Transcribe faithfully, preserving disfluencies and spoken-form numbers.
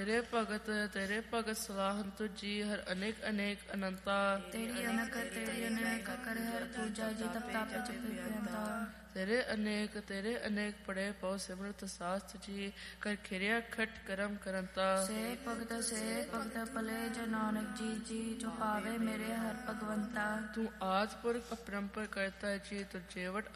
ਤੇਰੇ ਭਗਤ ਤੇਰੇ ਭਗਤ ਸਲਾਹਨ ਤੁਜੀ ਹਰ ਅਨੇਕ ਅਨੇਕ ਅਨੰਤਾ ਤੇਰੀ ਅਨਕ ਤੇਰੀ ਅਨੇਕ ਕਰ ਹਰ ਪੂਜਾ ਜੀ ਤਪ ਤਾਪੇ ਚੁਪੇ ਪਿਆੰਤਾ ਤੇਰੇ ਅਨੇਕ ਤੇਰੇ ਅਨੇਕ ਪੜੇ ਪਉ ਸਿਮਰਤ ਸਾਸਤ ਜੀ ਕਰ ਖਿਰਿਆ ਖਟ ਕਰਮ ਕਰੰਤਾ ਸੇ ਭਗਤ ਸੇ ਭਗਤ ਭਲੇ ਜੋ ਨਾਨਕ ਜੀ ਜੀ ਜੋ ਪਾਵੇ ਮੇਰੇ ਹਰ ਭਗਵੰਤਾ ਤੂੰ ਆਦਿ ਪੁਰਖ ਅਪਰੰਪਰ ਕਰਤਾ ਜੀ ਤੁਝੇ ਵਟ